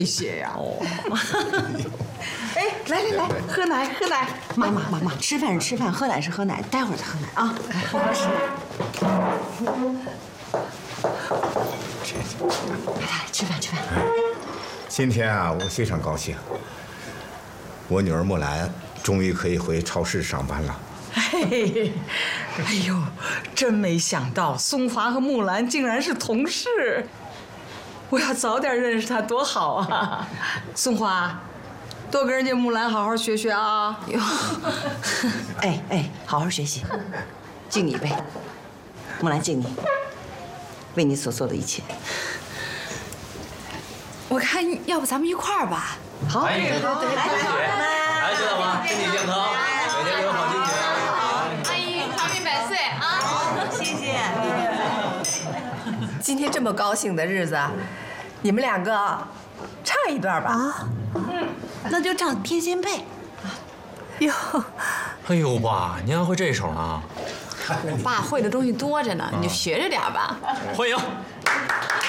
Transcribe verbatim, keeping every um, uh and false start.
一些呀。哦。哎，来来来，喝奶喝奶。 妈妈妈妈，吃饭是吃饭，喝奶是喝奶，待会儿再喝奶啊。来，好好吃。来来，吃饭吃饭。 今天啊，我非常高兴，我女儿木兰终于可以回超市上班了。 嘿，哎呦，真没想到松华和木兰竟然是同事。我要早点认识她多好啊！松华，多跟人家木兰好好学学啊！ 哟，哎哎，好好学习，敬你一杯。木兰敬你，为你所做的一切。 我看要不咱们一块儿吧？ 好， 欢迎， 对对对，来来， 来，薛大妈，身体健康，每天都有好心情。 阿姨长命百岁啊！ 谢谢。 今天这么高兴的日子，你们两个唱一段吧。 啊，嗯，那就唱《天仙配》。 哟， 哎呦，爸，您还会这首呢？ 我爸会的东西多着呢，你就学着点吧。 欢迎。